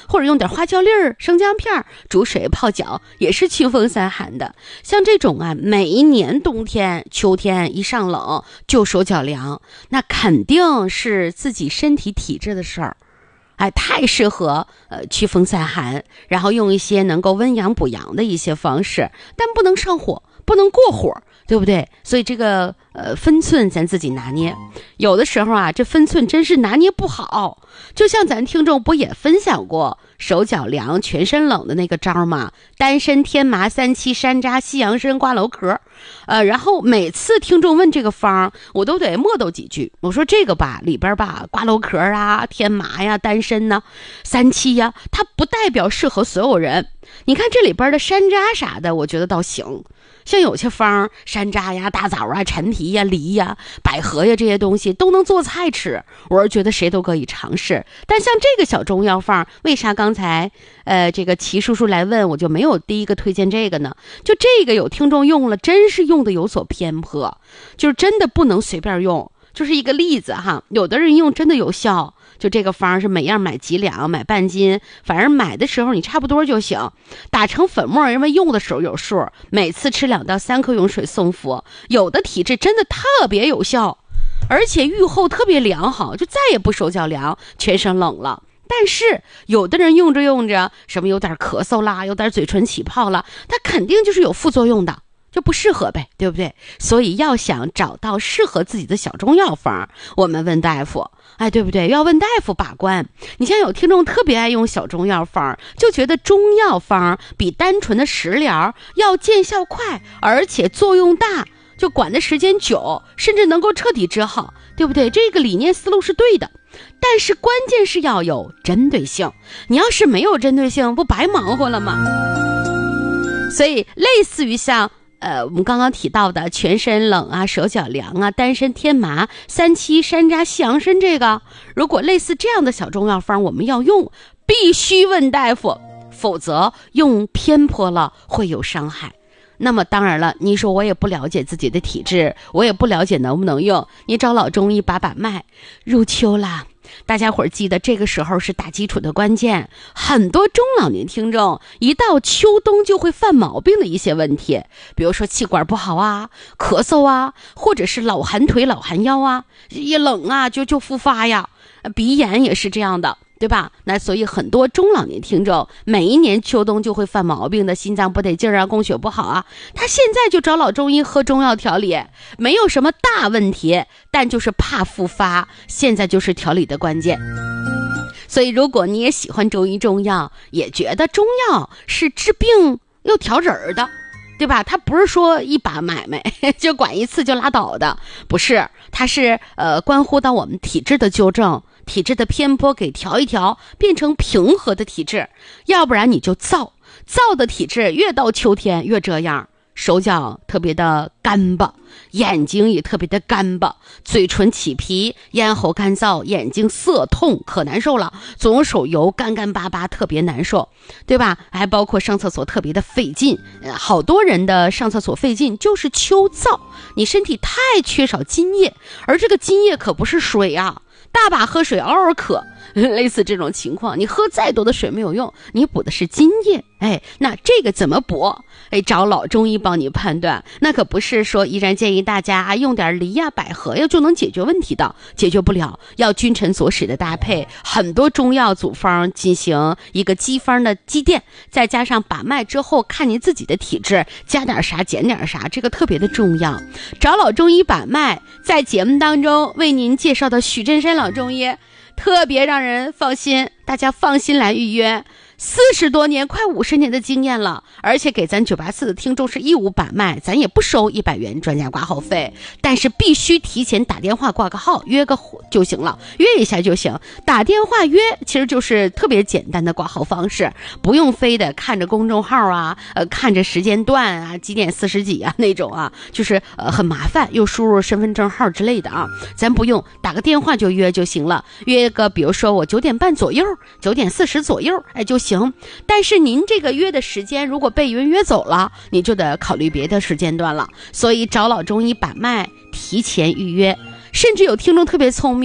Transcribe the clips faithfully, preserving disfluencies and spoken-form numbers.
或者用点花椒粒儿、生姜片煮水泡脚，也是祛风散寒的。像这种啊，每一年冬天、秋天一上冷就手脚凉，那肯定是自己身体体质的事儿。哎，太适合呃祛风散寒，然后用一些能够温阳补阳的一些方式，但不能上火，不能过火，对不对？所以这个呃分寸咱自己拿捏。有的时候啊，这分寸真是拿捏不好。就像咱听众不也分享过手脚凉全身冷的那个招吗？丹参、天麻、三七、山楂、西洋参、瓜蒌壳。呃，然后每次听众问这个方，我都得磨叨几句。我说这个吧，里边吧，瓜蒌壳啊、天麻呀、丹参呐、三七呀，它不代表适合所有人。你看这里边的山楂啥的，我觉得倒行。像有些方，山楂呀、大枣啊、陈皮呀、梨呀、百合呀这些东西都能做菜吃，我是觉得谁都可以尝试。但像这个小中药方，为啥刚才呃这个齐叔叔来问，我就没有第一个推荐这个呢？就这个有听众用了，真是用的有所偏颇，就是真的不能随便用。就是一个例子哈，有的人用真的有效。就这个方是每样买几两，买半斤，反正买的时候你差不多就行。打成粉末，因为用的时候有数，每次吃两到三克用水送服。有的体质真的特别有效，而且愈后特别良好，就再也不手脚凉，全身冷了。但是有的人用着用着，什么有点咳嗽啦，有点嘴唇起泡了，它肯定就是有副作用的。就不适合呗，对不对？所以要想找到适合自己的小中药方，我们问大夫，哎，对不对？要问大夫把关。你像有听众特别爱用小中药方，就觉得中药方比单纯的食疗要见效快，而且作用大，就管的时间久，甚至能够彻底治好，对不对？这个理念思路是对的，但是关键是要有针对性。你要是没有针对性，不白忙活了吗？所以类似于像呃，我们刚刚提到的全身冷啊、手脚凉啊、丹参、天麻、三七、山楂、西洋参，这个如果类似这样的小中药方我们要用，必须问大夫，否则用偏颇了会有伤害。那么当然了，你说我也不了解自己的体质，我也不了解能不能用，你找老中医把把脉。入秋啦，大家伙儿记得这个时候是打基础的关键。很多中老年听众一到秋冬就会犯毛病的一些问题，比如说气管不好啊、咳嗽啊，或者是老寒腿、老寒腰啊，一冷啊就就复发呀，鼻炎也是这样的，对吧？那所以很多中老年听众每一年秋冬就会犯毛病的，心脏不得劲儿啊，供血不好啊，他现在就找老中医喝中药调理，没有什么大问题，但就是怕复发，现在就是调理的关键。所以如果你也喜欢中医中药，也觉得中药是治病又调人儿的，对吧？它不是说一把买卖就管一次就拉倒的，不是，它是呃关乎到我们体质的纠正，体质的偏颇给调一调，变成平和的体质。要不然你就燥燥的体质，越到秋天越这样，手脚特别的干巴，眼睛也特别的干巴，嘴唇起皮，咽喉干燥，眼睛涩痛，可难受了，总有手油，干干巴巴，特别难受，对吧？还包括上厕所特别的费劲，呃、好多人的上厕所费劲就是秋燥，你身体太缺少津液，而这个津液可不是水啊，大把喝水嗷嗷渴，类似这种情况，你喝再多的水没有用，你补的是津液。哎，那这个怎么补？哎，找老中医帮你判断。那可不是说依然建议大家啊用点梨呀、百合呀就能解决问题的，解决不了，要君臣佐使的搭配，很多中药组方进行一个激方的积淀，再加上把脉之后看您自己的体质，加点啥减点啥，这个特别的重要。找老中医把脉，在节目当中为您介绍的许真山老中医特别让人放心，大家放心来预约。四十多年快五十年的经验了，而且给咱九八四的听众是义务把脉，咱也不收一百元专家挂号费，但是必须提前打电话挂个号约个就行了，约一下就行。打电话约其实就是特别简单的挂号方式，不用非得看着公众号啊，呃看着时间段啊，几点四十几啊那种啊，就是呃很麻烦，又输入身份证号之类的啊，咱不用，打个电话就约就行了。约个比如说我九点半左右，九点四十左右，哎就行。行，但是您这个约的时间如果被人约走了，你就得考虑别的时间段了。所以找老中医把脉，提前预约。甚至有听众特别聪明，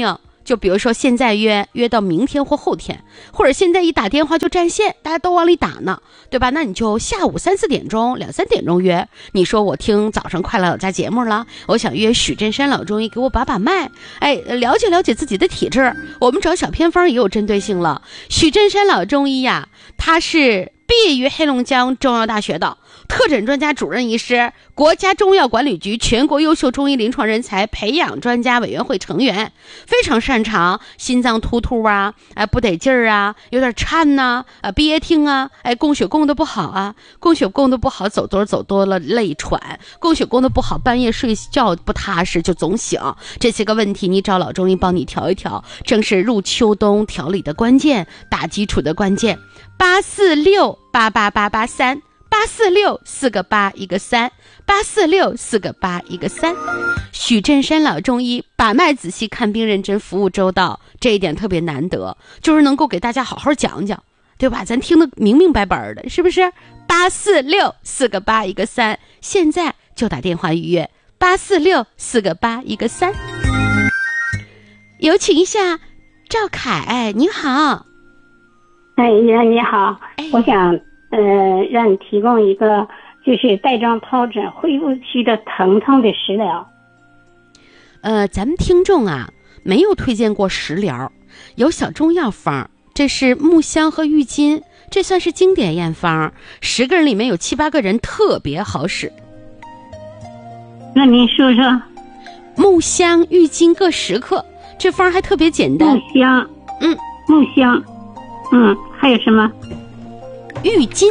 就比如说现在约约到明天或后天，或者现在一打电话就占线，大家都往里打呢，对吧？那你就下午三四点钟、两三点钟约。你说我听早上快乐老家节目了，我想约许振山老中医给我把把脉，哎，了解了解自己的体质。我们找小偏方也有针对性了。许振山老中医呀，他是毕业于黑龙江中药大学的特诊专家主任医师，国家中药管理局全国优秀中医临床人才培养专家委员会成员，非常擅长心脏突突啊，哎不得劲儿啊，有点颤呐、啊，啊憋挺啊，哎供血供的不好啊，供血供的不好，走多走多了累喘，供血供的不好，半夜睡觉不踏实就总醒，这些个问题你找老中医帮你调一调，正是入秋冬调理的关键，打基础的关键。八四六八八八八三。八四六四个八一个三，八四六四个八一个三。许振山老中医把脉仔细，看病认真，服务周到，这一点特别难得，就是能够给大家好好讲讲，对吧？咱听得明明白白的，是不是？八四六四个八一个三，现在就打电话预约。八四六四个八一个三。有请一下赵凯，您好。 哎呀，你好， 哎、 我想。呃，让你提供一个就是带状疱疹恢复期的疼痛的食疗。 呃，咱们听众啊，没有推荐过食疗，有小中药方，这是木香和郁金，这算是经典验方，十个人里面有七八个人特别好使。 那您说说。 木香、郁金各十克，这方还特别简单。 木香， 嗯， 木香，嗯，还有什么？ 郁金，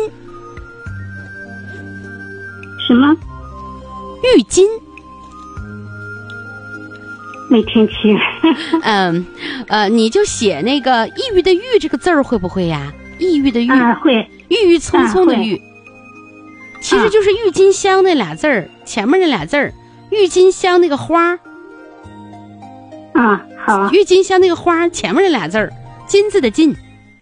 什么？ 郁金， 没听清。 嗯，呃，你就写那个抑郁的郁这个字儿会不会呀？抑郁的郁， 啊，会。 郁郁葱葱的郁， 啊、 其实就是郁金香那俩字儿，前面那俩字儿，郁金香那个花。 啊，好。 郁金香那个花前面那俩字儿，金字的金。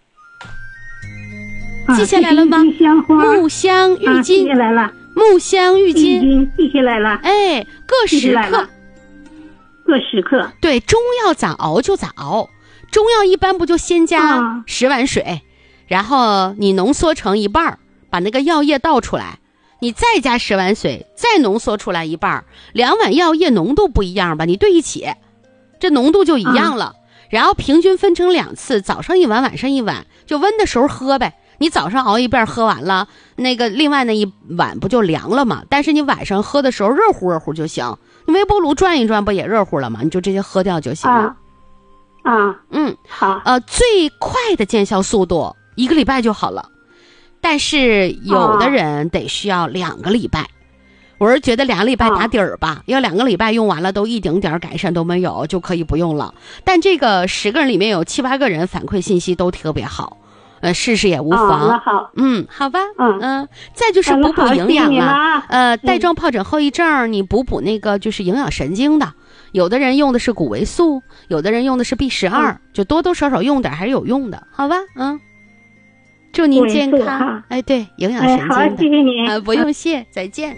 记下来了吗？木香郁金， 记下来了。 木香郁金， 记下来了。 哎，各十克， 各十克。 对，中药咋熬就咋熬。中药一般不就先加十碗水，哦、然后你浓缩成一半，把那个药液倒出来，你再加十碗水，再浓缩出来一半，两碗药液浓度不一样吧？你对一起，这浓度就一样了。哦、然后平均分成两次，早上一碗，晚上一碗，就温的时候喝呗。你早上熬一遍喝完了，那个另外那一碗不就凉了吗？但是你晚上喝的时候热乎热乎就行，你微波炉转一转不也热乎了吗？你就直接喝掉就行了。 啊，啊嗯， 好。 呃，最快的见效速度一个礼拜就好了，但是有的人得需要两个礼拜。啊、我是觉得两个礼拜打底儿吧，啊、要两个礼拜用完了都一丁点改善都没有，就可以不用了。但这个十个人里面有七八个人反馈信息都特别好。呃，试试也无妨。 哦、好， 嗯，好吧， 嗯嗯、呃，再就是补补营养了。 啊、 呃，带状疱疹后遗症，你补补那个就是营养神经的。有的人用的是谷维素，有的人用的是 B 十二，就多多少少用点还是有用的，好吧？嗯，祝您健康。哎，对，营养神经的。 哎、好，谢谢您。 呃，不用谢，再见。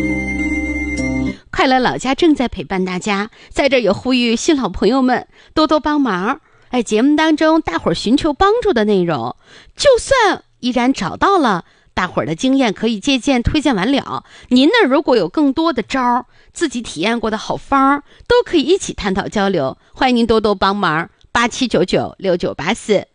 快乐老家正在陪伴大家，在这也呼吁新老朋友们多多帮忙。哎，节目当中大伙儿寻求帮助的内容，就算依然找到了大伙儿的经验可以借鉴推荐完了，您那如果有更多的招儿，自己体验过的好方，都可以一起探讨交流，欢迎您多多帮忙。八七九九六九八四。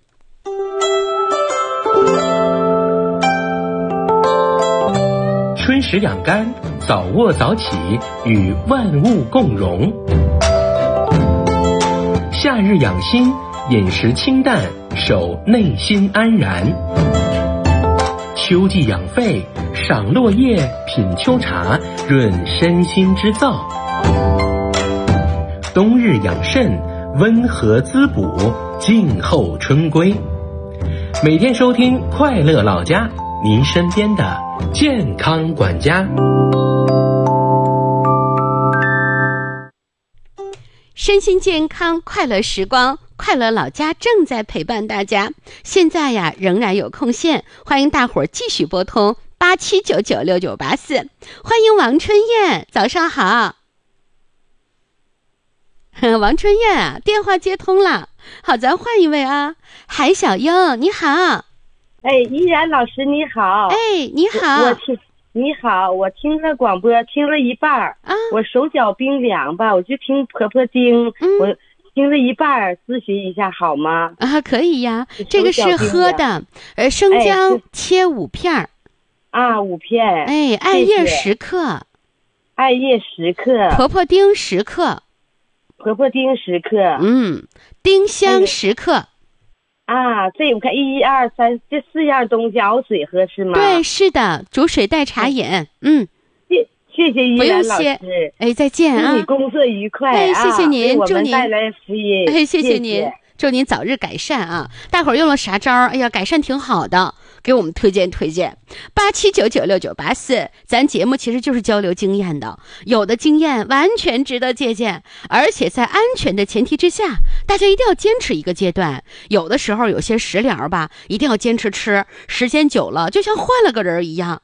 春食养肝，早卧早起，与万物共荣。夏日养心，饮食清淡，守内心安然。秋季养肺，赏落叶，品秋茶，润身心之燥。冬日养肾，温和滋补，静候春归。每天收听快乐老家，您身边的健康管家。 身心健康，快乐时光，快乐老家正在陪伴大家。现在呀，仍然有空线，欢迎大伙儿继续拨通八七九九六九八四。欢迎王春燕，早上好。 王春燕啊，电话接通了。好，咱换一位啊，海小英，你好。 哎，依然老师你好。 哎，你好。 我, 我听你好，我听了广播听了一半啊，我手脚冰凉吧，我就听婆婆经，嗯、我听了一半，咨询一下好吗？ 啊，可以呀。这个是喝的，呃，生姜、哎、切五片啊，五片。 哎，艾叶十克， 艾叶十克， 婆婆丁十克， 婆婆丁十克， 嗯，丁香十克。哎啊，这我看一二三，这四样东西熬水喝是吗？ 对，是的，煮水代茶饮。嗯， 谢谢谢依然老师。 不用谢。哎，再见啊！ 祝你工作愉快。 哎，谢谢您， 啊、 祝您带来福音。 哎，谢谢您，谢谢祝您早日改善啊！大伙儿用了啥招？哎呀，改善挺好的，给我们推荐推荐。八七九九六九八四，咱节目其实就是交流经验的，有的经验完全值得借鉴，而且在安全的前提之下，大家一定要坚持一个阶段。有的时候有些食疗吧，一定要坚持吃，时间久了就像换了个人一样。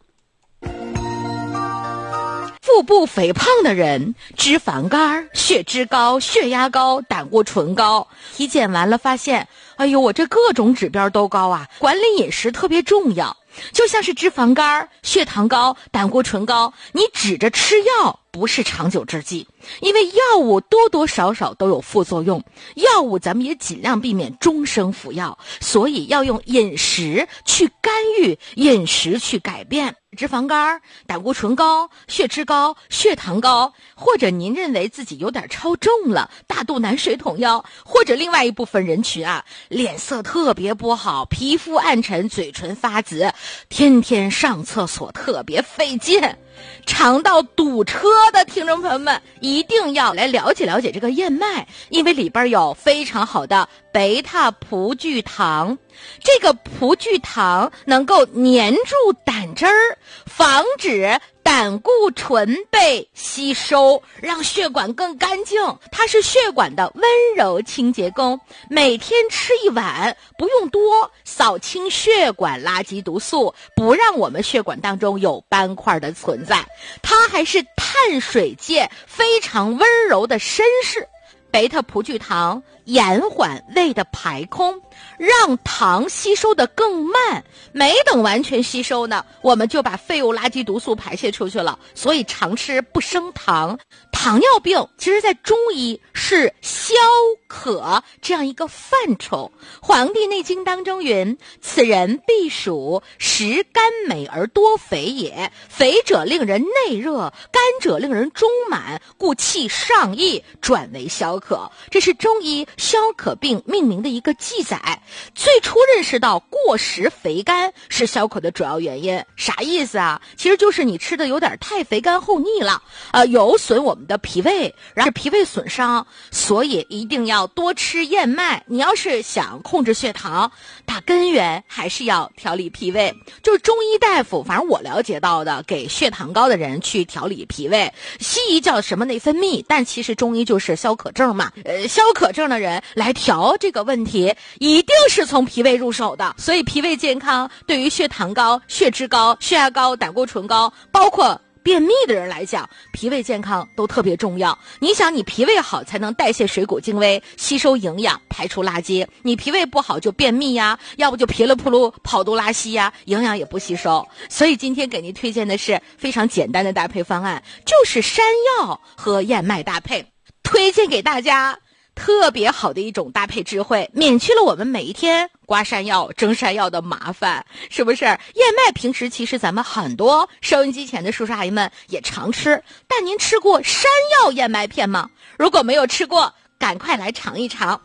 腹部肥胖的人，脂肪肝、血脂高、血压高、胆固醇高，体检完了发现，哎呦，我这各种指标都高啊！管理饮食特别重要，就像是脂肪肝、血糖高、胆固醇高，你指着吃药不是长久之计，因为药物多多少少都有副作用，药物咱们也尽量避免终生服药，所以要用饮食去干预，饮食去改变。脂肪肝、胆固醇高、血脂高、血糖高，或者您认为自己有点超重了，大肚腩、水桶腰，或者另外一部分人群啊，脸色特别不好，皮肤暗沉，嘴唇发紫，天天上厕所特别费劲，肠道堵车的听众朋友们一定要来了解了解这个燕麦，因为里边有非常好的贝塔葡聚糖，这个葡聚糖能够粘住胆汁儿，防止胆固醇被吸收，让血管更干净。它是血管的温柔清洁工，每天吃一碗，不用多，扫清血管垃圾毒素，不让我们血管当中有斑块的存在。它还是碳水界非常温柔的绅士。贝塔葡聚糖延缓胃的排空，让糖吸收的更慢，没等完全吸收呢，我们就把废物垃圾毒素排泄出去了，所以常吃不升糖。糖尿病其实在中医是消渴这样一个范畴，黄帝内经当中云，此人必属食甘美而多肥也，肥者令人内热，甘者令人中满，故气上溢，转为消渴。这是中医消渴病命名的一个记载。最初认识到过食肥甘是消渴的主要原因，啥意思啊？其实就是你吃的有点太肥甘厚腻了，呃，有损我们的脾胃，然后脾胃损伤，所以一定要多吃燕麦。你要是想控制血糖，打根源还是要调理脾胃。就是中医大夫，反正我了解到的，给血糖高的人去调理脾胃，西医叫什么内分泌，但其实中医就是消渴症嘛。呃，消渴症的人来调这个问题，一定是从脾胃入手的。所以脾胃健康对于血糖高、血脂高、血压高、胆固醇高，包括便秘的人来讲，脾胃健康都特别重要。你想，你脾胃好才能代谢水谷精微，吸收营养，排出垃圾。你脾胃不好就便秘呀，要不就噼里扑噜跑肚拉稀呀，营养也不吸收。所以今天给您推荐的是非常简单的搭配方案，就是山药和燕麦搭配，推荐给大家。特别好的一种搭配智慧，免去了我们每一天刮山药、蒸山药的麻烦，是不是？燕麦平时其实咱们很多收音机前的叔叔阿姨们也常吃，但您吃过山药燕麦片吗？如果没有吃过，赶快来尝一尝。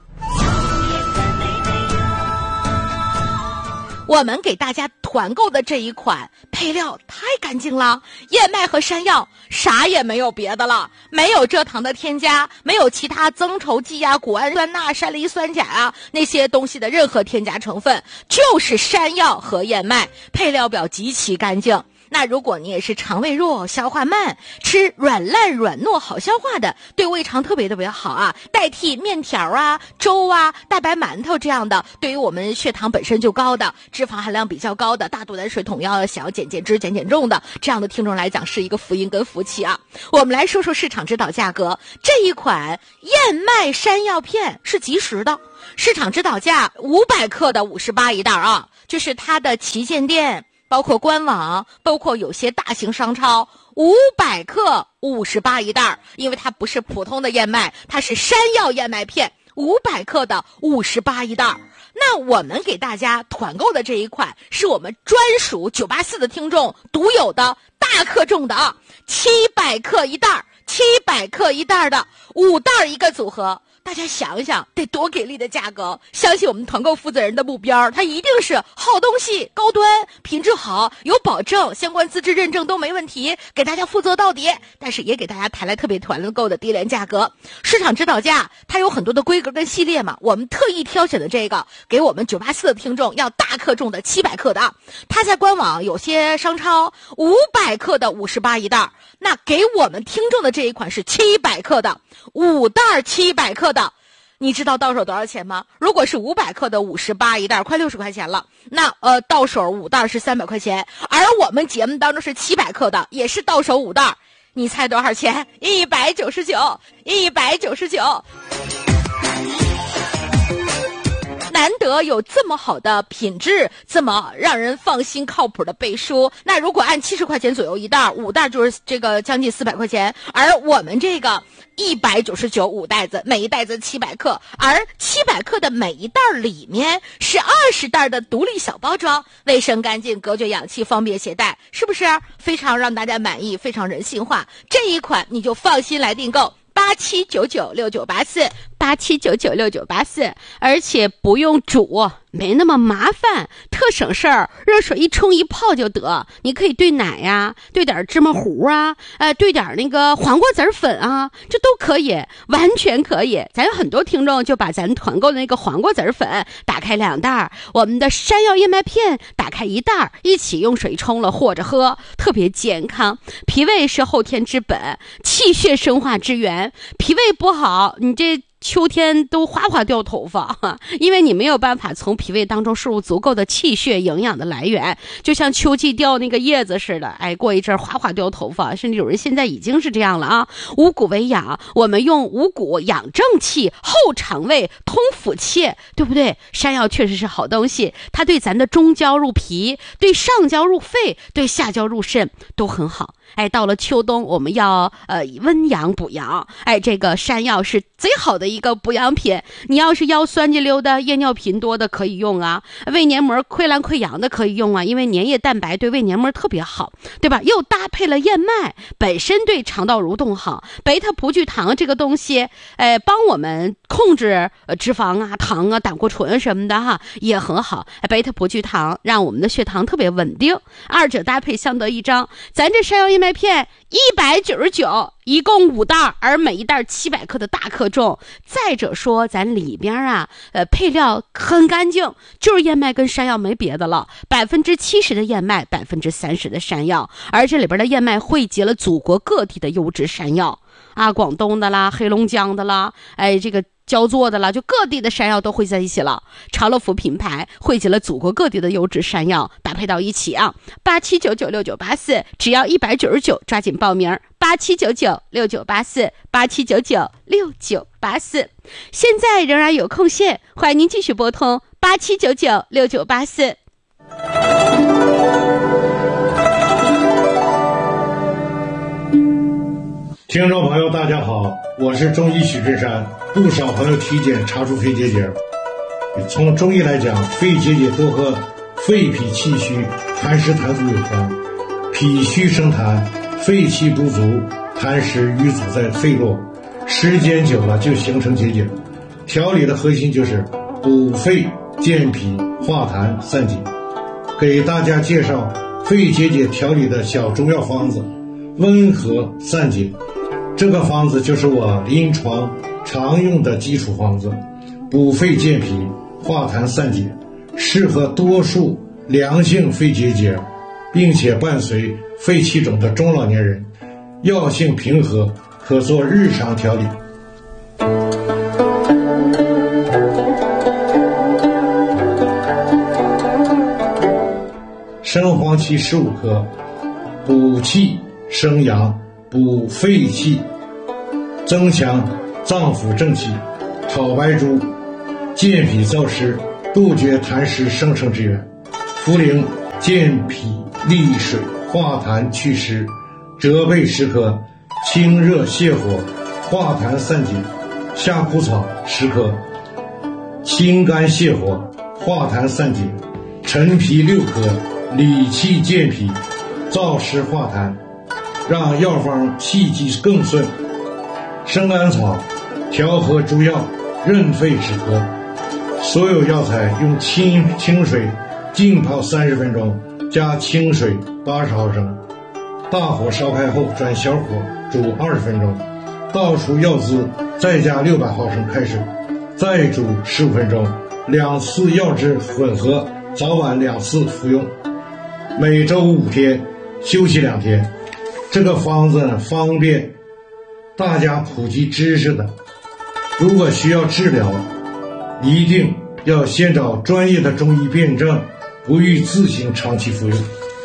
我们给大家团购的这一款配料太干净了，燕麦和山药啥也没有别的了，没有蔗糖的添加，没有其他增稠剂啊、谷氨酸钠、山梨酸钾啊那些东西的任何添加成分，就是山药和燕麦，配料表极其干净。 那如果你也是肠胃弱、消化慢，吃软烂软糯好消化的，对胃肠特别特别好啊，代替面条啊、粥啊、大白馒头这样的，对于我们血糖本身就高的、脂肪含量比较高的、大肚腩水桶腰想要减减脂、减减重的这样的听众来讲，是一个福音跟福气啊。我们来说说市场指导价格，这一款燕麦山药片是即食的，市场指导价五百克的五十八一袋啊，就是它的旗舰店，包括官网，包括有些大型商超，五百克五十八一袋，因为它不是普通的燕麦，它是山药燕麦片，五百克的五十八一袋。那我们给大家团购的这一款是我们专属九八四的听众独有的大克重的啊，七百克一袋，七百克一袋的五袋一个组合。大家想一想，得多给力的价格！相信我们团购负责人的目标，它一定是好东西、高端、品质好、有保证，相关资质认证都没问题，给大家负责到底。但是也给大家谈来特别团购的低廉价格，市场指导价它有很多的规格跟系列嘛，我们特意挑选的这个，给我们九八四的听众要大克重的七百克的，它在官网有些商超五百克的五十八一袋，那给我们听众的这一款是七百克的五袋七百克的，你知道到手多少钱吗？如果是五百克的五十八一袋，快六十块钱了。那呃，到手五袋是三百块钱，而我们节目当中是七百克的，也是到手五袋，你猜多少钱？一百九十九，一百九十九。难得有这么好的品质，这么让人放心靠谱的背书。那如果按七十块钱左右一袋，五袋就是这个将近四百块钱，而我们这个一百九十九五袋子，每一袋子七百克，而七百克的每一袋里面是二十袋的独立小包装，卫生干净、隔绝氧气、方便携带，是不是非常让大家满意，非常人性化？这一款你就放心来订购。八七九九六九八四，八七九九六九八四，而且不用煮，没那么麻烦，特省事儿，热水一冲一泡就得。你可以兑奶呀，兑点芝麻糊啊，呃，兑点那个黄瓜籽粉啊，这都可以，完全可以。咱有很多听众就把咱团购的那个黄瓜籽粉打开两袋，我们的山药燕麦片打开一袋，一起用水冲了和着喝，特别健康。脾胃是后天之本，气血生化之源。脾胃不好，你这秋天都哗哗掉头发，因为你没有办法从脾胃当中摄入足够的气血营养的来源，就像秋季掉那个叶子似的，哎，过一阵哗哗掉头发，甚至有人现在已经是这样了啊。五谷为养，我们用五谷养正气，后肠胃，通腑气，对不对？山药确实是好东西，它对咱的中焦入脾，对上焦入肺，对下焦入肾都很好。哎，到了秋冬，我们要呃温阳补阳，哎，这个山药是贼好的一个补养品。你要是腰酸筋溜的、夜尿频多的可以用啊，胃黏膜溃烂溃疡的可以用啊，因为粘液蛋白对胃黏膜特别好，对吧？又搭配了燕麦，本身对肠道蠕动好。贝塔葡聚糖这个东西，哎，帮我们控制呃脂肪啊、糖啊、胆固醇什么的哈，也很好。贝塔葡聚糖让我们的血糖特别稳定，二者搭配相得益彰。咱这山药燕麦片一百九十九，一共五袋，而每一袋七百克的大克重。再者说，咱里边啊，呃，配料很干净，就是燕麦跟山药没别的了，百分之七十的燕麦，百分之三十的山药，而这里边的燕麦汇集了祖国各地的优质山药啊，广东的啦，黑龙江的啦，哎，这个焦作的啦，就各地的山药都汇在一起了。长乐福品牌汇集了祖国各地的优质山药，搭配到一起啊。八七九九六九八四，只要一百九十九，抓紧报名。八七九九六九八四，八七九九六九八四。现在仍然有空隙，欢迎您继续拨通八七九九六九八四。 听众朋友大家好，我是中医许志山。不少朋友体检查出肺结节，从中医来讲，肺结节都和肺脾气虚、痰湿痰阻有关。脾虚生痰，肺气不足，痰湿淤阻在肺络，时间久了就形成结节。调理的核心就是补肺健脾化痰散结。给大家介绍肺结节调理的小中药方子，温和散结。这个方子就是我临床常用的基础方子，补肺健脾化痰散结，适合多数良性肺结节， 并且伴随肺气肿的中老年人，药性平和，可做日常调理。生黄芪十五克，补气生阳，补肺气，增强脏腑正气。炒白术健脾燥湿，杜绝痰湿生成之源。茯苓健脾利水，化痰祛湿。折贝十克，清热泻火，化痰散结。夏枯草十克，清肝泻火，化痰散结。陈皮六克，理气健脾，燥湿化痰，让药方气机更顺。生甘草调和诸药，润肺止咳。所有药材用清清水浸泡三十分钟，加清水八十毫升，大火烧开后转小火煮二十分钟，倒出药汁，再加六百毫升开水，再煮十五分钟，两次药汁混合，早晚两次服用，每周五天，休息两天。这个方子呢，方便大家普及知识的。如果需要治疗，一定要先找专业的中医辩证，不宜自行长期服用。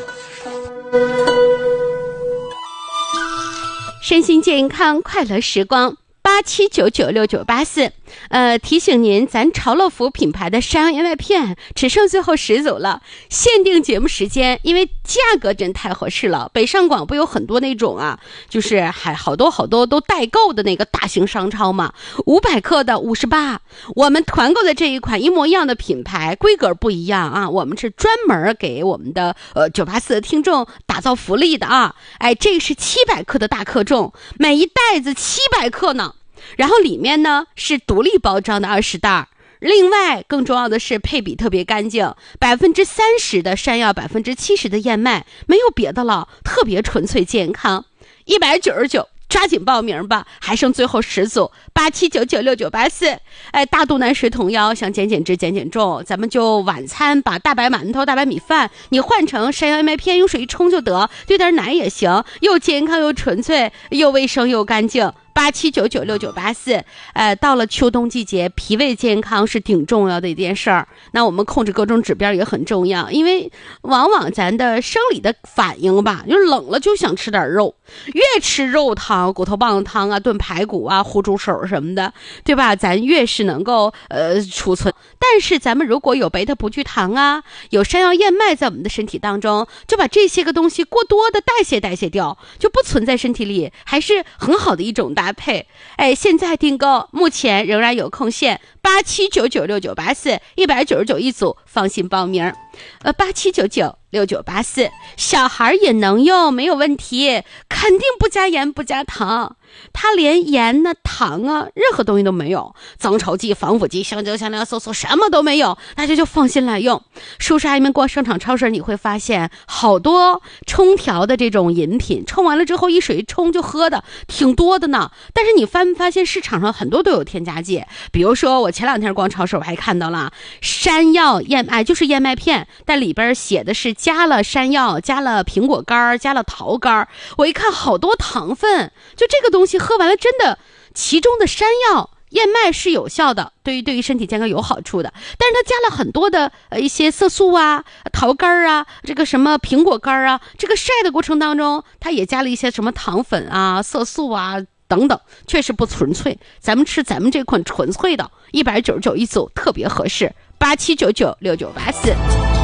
身心健康，快乐时光。八七九九六九八四，呃，提醒您，咱潮乐福品牌的山药燕麦片只剩最后十组了，限定节目时间，因为价格真太合适了。北上广不有很多那种啊，就是还好多好多都代购的那个大型商超嘛，五百克的五十八，我们团购的这一款一模一样的品牌，规格不一样啊，我们是专门给我们的呃九八四的听众打造福利的啊，哎，这个是七百克的大克重，每一袋子七百克呢。然后里面呢是独立包装的二十袋，另外更重要的是配比特别干净，百分之三十的山药，百分之七十的燕麦，没有别的了，特别纯粹健康。一百九十九，抓紧报名吧，还剩最后十组，八七九九六九八四。哎，大肚腩水桶腰，想减减脂减减重，咱们就晚餐把大白馒头大白米饭你换成山药燕麦片，用水一冲就得，兑点奶也行，又健康又纯粹，又卫生又干净。八七九九六九八四，呃，到了秋冬季节，脾胃健康是挺重要的一件事儿。那我们控制各种指标也很重要，因为往往咱的生理的反应吧，就是冷了就想吃点肉，越吃肉汤、骨头棒汤啊、炖排骨啊、烀猪手什么的，对吧？咱越是能够呃储存。但是咱们如果有贝塔葡聚糖啊，有山药燕麦在我们的身体当中，就把这些个东西过多的代谢代谢掉，就不存在身体里，还是很好的一种搭配。哎，现在订购目前仍然有空限，八七九九六九八四，一百九十九一组，放心报名。呃，八七九九六九八四，小孩也能用，没有问题，肯定不加盐不加糖，它连盐呢、糖啊，任何东西都没有，增稠剂、防腐剂、香蕉、香料、色素什么都没有，大家就放心来用。叔叔阿姨们逛商场超市，你会发现好多冲调的这种饮品，冲完了之后一水一冲就喝的挺多的呢。但是你发没发现市场上很多都有添加剂？比如说我前两天逛超市，我还看到了山药燕麦，就是燕麦片，但里边写的是加了山药，加了苹果干，加了桃干。我一看好多糖分，就这个东西喝完了真的，其中的山药燕麦是有效的，对于对于身体健康有好处的，但是它加了很多的呃一些色素啊、桃干啊、这个什么苹果干啊，这个晒的过程当中，它也加了一些什么糖粉啊、色素啊等等，确实不纯粹。咱们吃咱们这款纯粹的，一百九十九一组，特别合适。八七九九六九八四。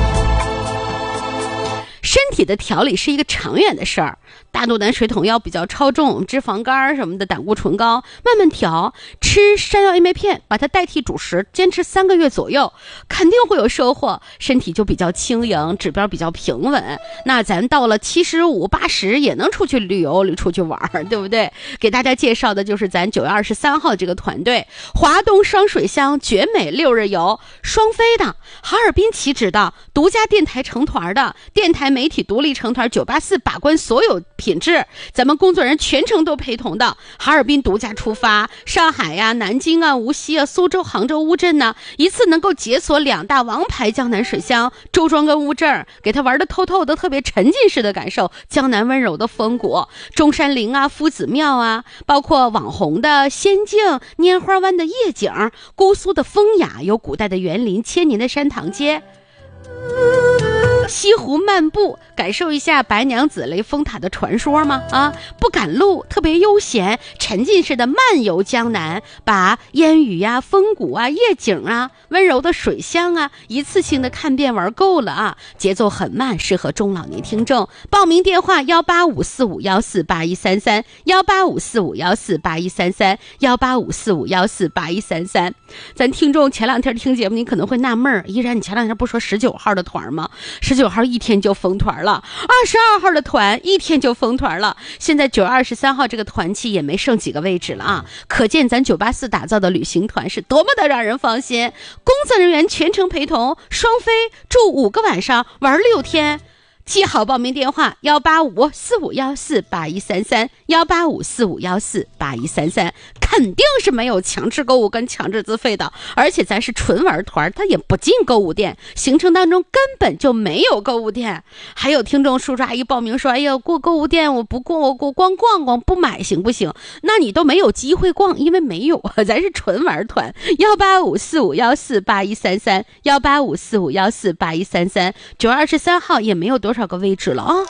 身体的调理是一个长远的事儿，大肚腩、水桶腰比较超重，脂肪肝什么的，胆固醇高，慢慢调，吃山药燕麦片，把它代替主食，坚持三个月左右，肯定会有收获，身体就比较轻盈，指标比较平稳。那咱到了七十五、八十也能出去旅游、出去玩，对不对？给大家介绍的就是咱九月二十三号这个团队，华东双水乡绝美六日游，双飞的，哈尔滨起止的，独家电台成团的，电台媒体体独立成团九八四把关所有品质，咱们工作人员全程都陪同的。哈尔滨独家出发，上海呀、南京啊、无锡啊、苏州、杭州、乌镇呢，一次能够解锁两大王牌江南水乡周庄跟乌镇，给他玩的透透的，特别沉浸式的感受江南温柔的风骨。中山陵啊、夫子庙啊，包括网红的仙境、拈花湾的夜景，姑苏的风雅，有古代的园林、千年的山塘街。西湖漫步，感受一下白娘子雷峰塔的传说吗？啊，不赶路，特别悠闲，沉浸式的漫游江南，把烟雨啊、风谷啊、夜景啊、温柔的水乡啊，一次性的看遍玩够了啊！节奏很慢，适合中老年听众。报名电话：幺八五四五幺四八一三三，幺八五四五幺四八一三三，幺八五四五幺四八一三三。咱听众前两天听节目，你可能会纳闷儿，依然你前两天不说十九号的团吗？十九号一天就封团了，二十二号的团一天就封团了，现在九月二十三号这个团期也没剩几个位置了啊！可见咱九八四打造的旅行团是多么的让人放心，工作人员全程陪同，双飞住五个晚上，玩六天。记好报名电话：幺八五四五幺四八一三三，幺八五四五幺四八一三三，肯定是没有强制购物跟强制自费的，而且咱是纯玩团，它也不进购物店，行程当中根本就没有购物店。还有听众叔叔阿姨报名说：“哎呀，过购物店我不过，我我光逛逛不买行不行？”那你都没有机会逛，因为没有啊，咱是纯玩团。幺八五四五幺四八一三三，幺八五四五幺四八一三三，九月二十三号也没有多少个位置了啊！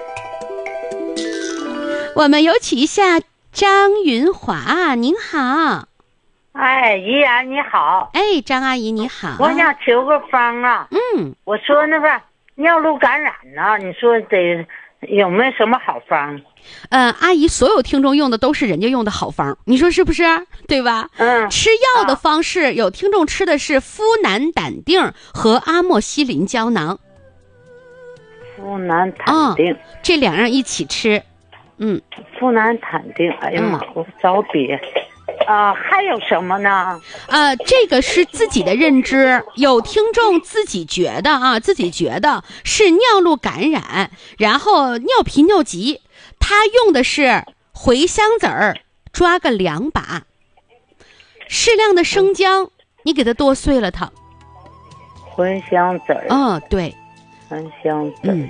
我们有请一下张云华，您好。 哎，姨呀，你好。 哎，张阿姨你好。 我想求个方啊。 嗯。 我说那个尿路感染呢，你说得有没有什么好方？ 嗯，阿姨，所有听众用的都是人家用的好方，你说是不是？对吧？ 嗯。 吃药的方式、啊、有听众吃的是呋喃胆定和阿莫西林胶囊。 呋喃坦定、哦、 这两样一起吃。嗯， 呋喃坦定，哎呀妈，嗯、我找笔啊、呃，还有什么呢？ 呃，这个是自己的认知，有听众自己觉得啊，自己觉得是尿路感染，然后尿频尿急，他用的是茴香籽儿，抓个两把，适量的生姜，你给它剁碎了它。 茴香籽儿。 哦，对。 茴香籽。嗯。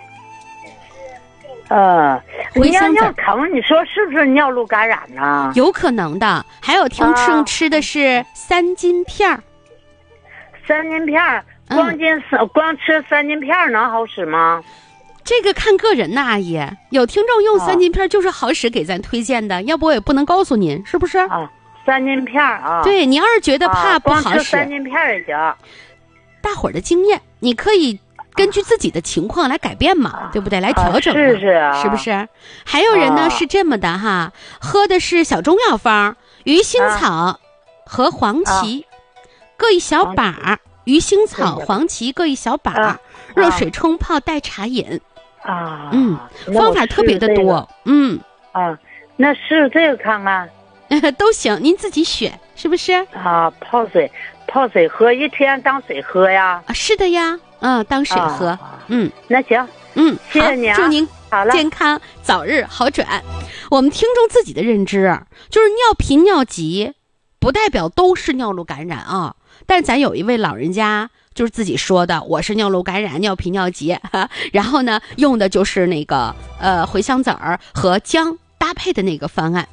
呃，尿尿疼，你说是不是尿路感染呢？ 有可能的。还有听众吃的是三金片儿、啊。 三金片儿，光金、嗯、光吃三金片儿能好使吗？ 这个看个人呐，阿姨。有听众用三金片就是好使，给咱推荐的，啊、要不我也不能告诉您，是不是？ 啊，三金片啊。 对，你要是觉得怕不好使， 啊、光吃三金片也行。 大伙儿的经验，你可以根据自己的情况来改变嘛，啊、对不对？来调整嘛， 啊、是是啊， 是不是？还有人呢、啊、是这么的哈，喝的是小中药方，鱼腥草和黄芪、啊、各一小把，鱼腥草、黄芪各一小把，啊、热水冲泡代茶饮。 啊， 嗯，方法特别的多， 这个、 嗯， 啊，那试这个看看， 都行，您自己选，是不是？ 啊，泡水，泡水喝，一天当水喝呀？ 啊，是的呀。嗯，当水喝，啊、嗯， 那行， 嗯， 谢谢你、啊， 祝您健康早日好转。我们听众自己的认知就是尿频尿急，不代表都是尿路感染啊。但咱有一位老人家就是自己说的，我是尿路感染、尿频尿急，然后呢用的就是那个呃茴香籽儿和姜搭配的那个方案。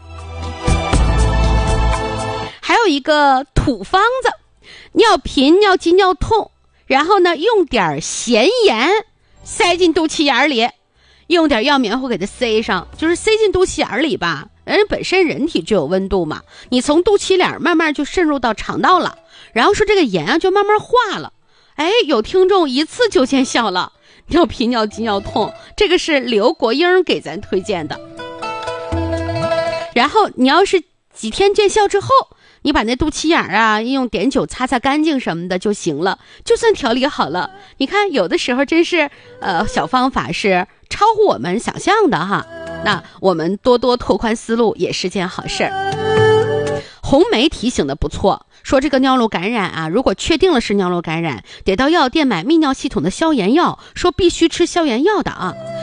还有一个土方子，尿频、尿急、尿痛。然后呢，用点咸盐塞进肚脐眼里，用点药棉花给它塞上，就是塞进肚脐眼里吧。人本身人体就有温度嘛，你从肚脐眼慢慢就渗入到肠道了，然后说这个盐啊就慢慢化了。哎，有听众一次就见效了，尿频、尿急、尿痛，这个是刘国英给咱推荐的。然后你要是几天见效之后，你把那肚脐眼啊用碘酒擦擦干净什么的就行了，就算调理好了。你看有的时候真是呃小方法是超乎我们想象的哈，那我们多多拓宽思路也是件好事儿。红梅提醒的不错，说这个尿路感染啊，如果确定了是尿路感染，得到药店买泌尿系统的消炎药，说必须吃消炎药的啊。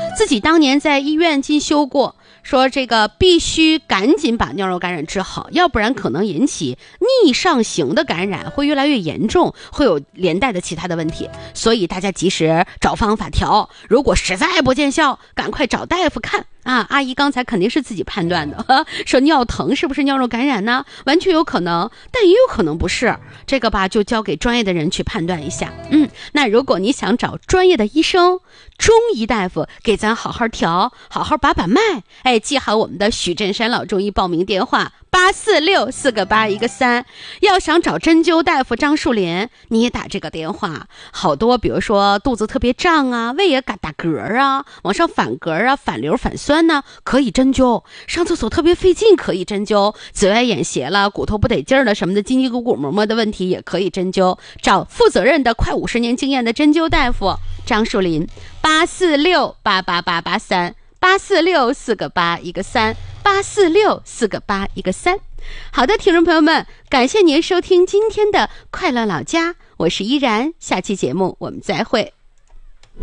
自己当年在医院进修过，说这个必须赶紧把尿路感染治好，要不然可能引起逆上行的感染，会越来越严重，会有连带的其他的问题。所以大家及时找方法调，如果实在不见效，赶快找大夫看啊。阿姨刚才肯定是自己判断的，呵说尿疼是不是尿路感染呢？完全有可能，但也有可能不是。这个吧，就交给专业的人去判断一下。嗯，那如果你想找专业的医生、中医大夫给咱好好调，好好把把脉，哎，记好我们的许振山老中医报名电话八四六四个八一个三。要想找针灸大夫张树林，你也打这个电话。好多比如说肚子特别胀啊，胃也嘎打嗝啊，往上反嗝啊，反流反酸呢，可以针灸。上厕所特别费劲，可以针灸。紫外眼斜了，骨头不得劲儿了什么的，筋筋骨骨膜膜的问题也可以针灸。找负责任的快五十年经验的针灸大夫张树林，八四六八八八八三，八四六四个八一个三，八四六四个八一个三。好的，听众朋友们，感谢您收听今天的快乐老家，我是依然，下期节目我们再会。